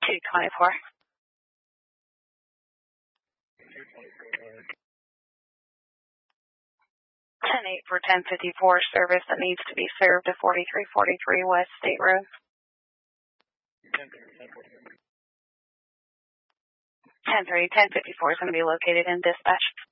224. 10-8 for 1054 service that needs to be served to 4343 West State Road. 10-3, 1054 is going to be located in dispatch.